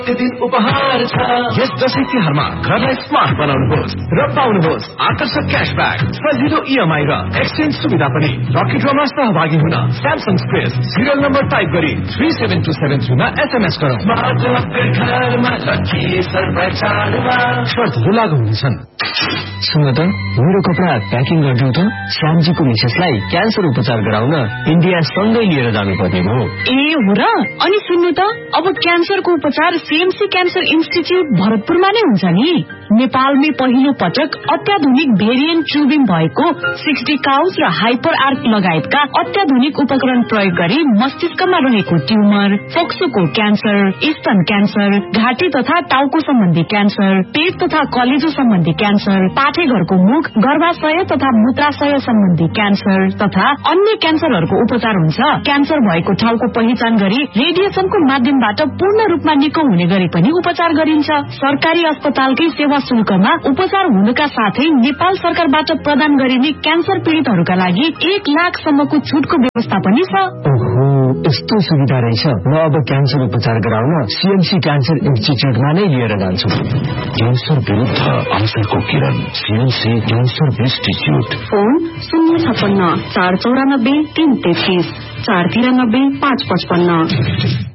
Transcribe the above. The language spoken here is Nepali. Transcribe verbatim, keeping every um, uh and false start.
दिन उपहार छ। यस दशैं तिहारमा घरलाई स्मार्ट बनाउनुहोस् र पाउनुहोस् आकर्षक क्यासब्याक, सजिलो इएमआई र एक्सचेन्ज सुविधा पनि। लकी ड्रमा सहभागी हुन Samsung space serial number type गरी three seven two seven थ्रीमा SMS गरौँ। शर्तहरू लागू हुनेछन्। सुन त, मेरो कपडा प्याकिङ गरिदिउ त। श्यामजीको मिसेसलाई क्यान्सर उपचार गराउन इन्डिया सँगै लिएर जानुपर्ने हो। ए हो र? अनि सुन्नु त, अब क्यान्सरको उपचार सीएमसी क्यान्सर इन्स्टिच्युट भरतपुरमा नै हुन्छ नि। नेपालमै पहिलो पटक अत्याधुनिक भेरिएन्ट ट्युबिङ भएको सिक्सटी काउज र हाइपर आर्क लगायतका अत्याधुनिक उपकरण प्रयोग गरी मस्तिष्कमा रहेको ट्युमर, फोक्सोको क्यान्सर, स्तन क्यान्सर, घाँटी तथा टाउको सम्बन्धी क्यान्सर, पेट तथा कलेजो सम्बन्धी क्यान्सर, पाठेघरको मुख, गर्भाशय तथा मूत्राशय सम्बन्धी क्यान्सर तथा अन्य क्यान्सरहरूको उपचार हुन्छ। क्यान्सर भएको ठाउँको पहिचान गरी रेडिएसनको माध्यमबाट पूर्ण रूपमा निको हुने गरी पनि उपचार गरिन्छ। सरकारी अस्पतालकै सेवा शुल्कमा उपचार हुनुका साथै नेपाल सरकारबाट प्रदान गरिने क्यान्सर पीड़ितहरूका लागि एक लाखसम्मको छुटको व्यवस्था पनि छ। ओहो, यस्तो सुविधा रहेछ। म अब क्यान्सर उपचार गराउन सीएमसी क्यान्सर इन्स्टिच्युटमा नै लिएर जान्छु। क्यान्सर विरुद्ध आशाको किरण, सीएमसी क्यान्सर इन्स्टिच्युट। फोन शून्य छप्पन्न चार चौरानब्बे तीन तेत्तीस चार तिरानब्बे पाँच पचपन्न।